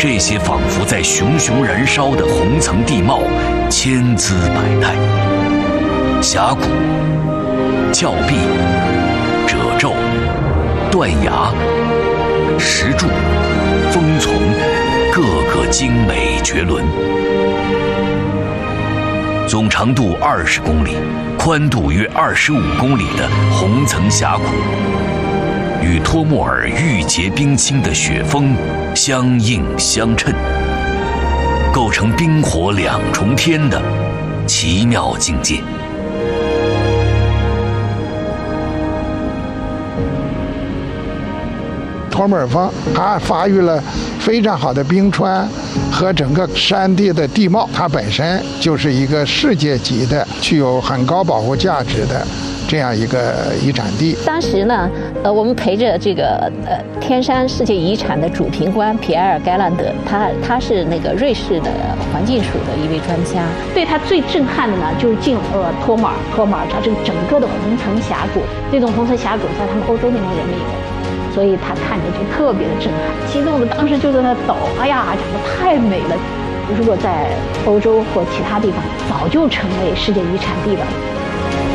这些仿佛在熊熊燃烧的红层地貌，千姿百态。峡谷、峭壁、褶皱、断崖、石柱、峰丛，个个精美绝伦。总长度20公里，宽度约25公里的红层峡谷，与托莫尔玉洁冰清的雪峰相映相衬，构成冰火两重天的奇妙境界。 托莫尔峰它发育了非常好的冰川和整个山地的地貌，它本身就是一个世界级的、具有很高保护价值的这样一个遗产地。 当时呢，我们陪着这个天山世界遗产的主评官皮埃尔·盖兰德，他是那个瑞士的环境署的一位专家。对他最震撼的呢，就是进托莫尔它这个整个的红层峡谷，这种红层峡谷在他们欧洲那边人没有。所以他看着就特别的震撼，激动的当时就在那抖，哎呀，长得太美了！如果在欧洲或其他地方，早就成为世界遗产地了。